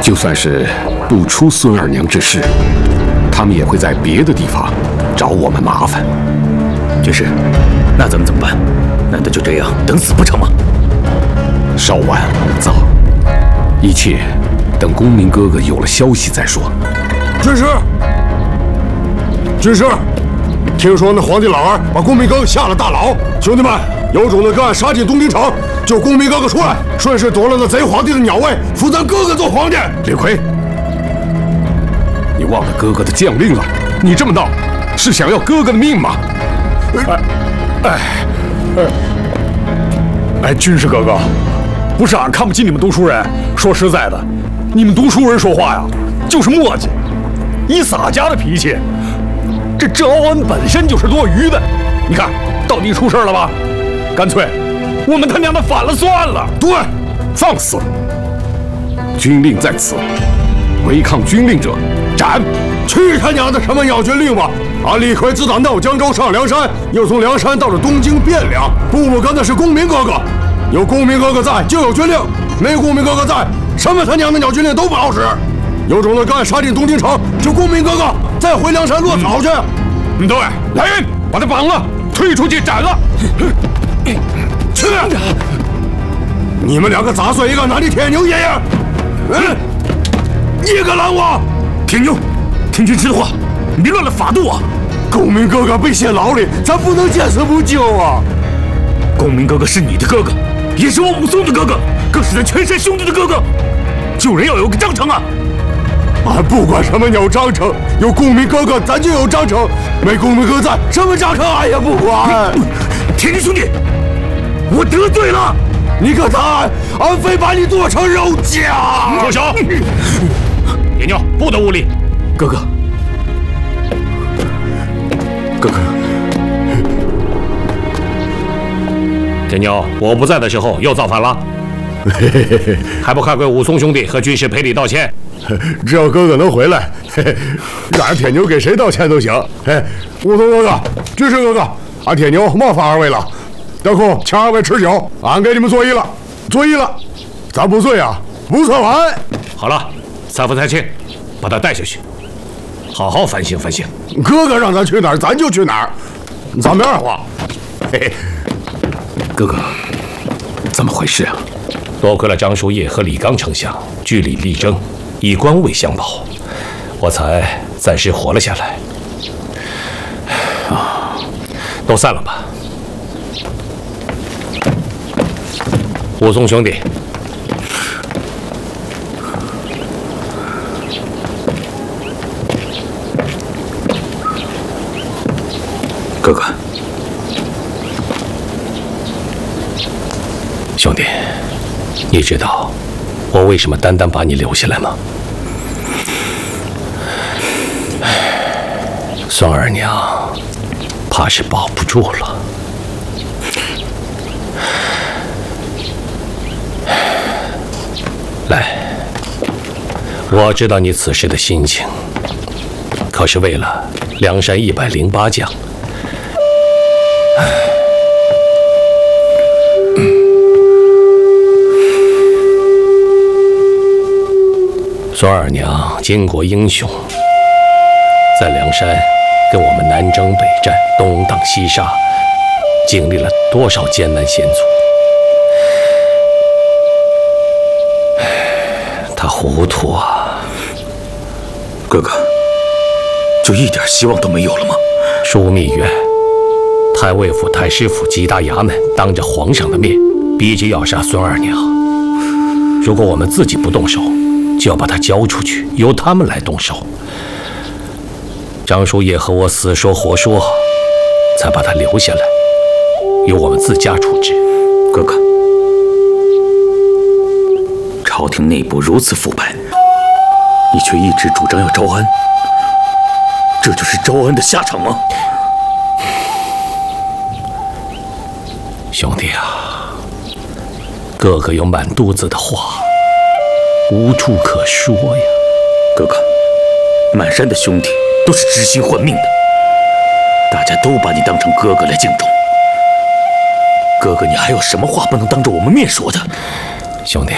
就算是不出孙二娘之事，他们也会在别的地方找我们麻烦。 军师，那咱们怎么办？难道就这样等死不成吗？ 稍晚勿躁，一切等公明哥哥有了消息再说。 军师，军师，听说那皇帝老儿把公明哥哥下了大牢，兄弟们，有种的个案杀进东京城，救公明哥哥出来，顺势夺了那贼皇帝的鸟位，扶咱哥哥做皇帝。 李逵，你忘了哥哥的将令了？你这么闹，是想要哥哥的命吗？ 军师哥哥，不是俺看不起你们读书人，说实在的，你们读书人说话呀，就是磨叽，以洒家的脾气。这赵恩本身就是多余的，你看到底出事了吧？干脆我们他娘的反了算了。 对，放肆！军令在此，违抗军令者斩！ 去他娘的什么鸟军令吧！俺李逵自打闹江州上梁山，又从梁山到了东京汴梁，步步跟的是公明哥哥。有公明哥哥在，就有军令；没公明哥哥在，什么他娘的鸟军令都不好使。有种的干杀进东京城，就公明哥哥再回梁山落草去。 对，来人，把他绑了，推出去斩了。 去！你们两个杂碎一个哪里铁牛爷爷？你敢拦我？ 铁牛，听军师的话，你别乱了法度啊！ 公明哥哥被陷牢里，咱不能见死不救啊！ 公明哥哥是你的哥哥，也是我武松的哥哥，更是咱全山兄弟的哥哥。救人要有个章程啊！ 俺不管什么鸟章程，有公明哥哥咱就有章程，没公明哥在，什么章程俺也不管。 铁牛兄弟，我得罪了， 你个蛋，俺非把你剁成肉酱！ 住手！铁牛，不得无礼。 哥哥，哥哥， 铁牛，我不在的时候又造反了，还不快给武松兄弟和军师赔礼道歉？ 只要哥哥能回来，让俺铁牛给谁道歉都行。武松哥哥、军师哥哥，俺铁牛冒犯二位了，得空请二位吃酒，俺给你们作揖了，作揖了。咱不醉啊，不算完。 好了，三夫太庆，把他带下去，好好反省反省。 哥哥让咱去哪儿，咱就去哪儿，咱没二话。 哥哥，怎么回事啊？多亏了张叔夜和李刚丞相据理力争，以官位相保，我才暂时活了下来。都散了吧。武松兄弟， 哥哥， 兄弟，你知道我为什么单单把你留下来吗？孙二娘怕是保不住了。来，我知道你此时的心情，可是为了梁山108将，孙二娘巾帼英雄，在梁山跟我们南征北战，东挡西杀，经历了多少艰难险阻。他糊涂啊！ 哥哥，就一点希望都没有了吗？ 枢密院、太尉府、太师府几大衙门当着皇上的面，逼着要杀孙二娘。如果我们自己不动手，就要把他交出去，由他们来动手。张叔夜和我死说活说，才把他留下来，由我们自家处置。 哥哥，朝廷内部如此腐败，你却一直主张要招安，这就是招安的下场吗？ 兄弟啊，哥哥有满肚子的话，无处可说呀。 哥哥，满山的兄弟都是知心换命的，大家都把你当成哥哥来敬重。哥哥，你还有什么话不能当着我们面说的？ 兄弟，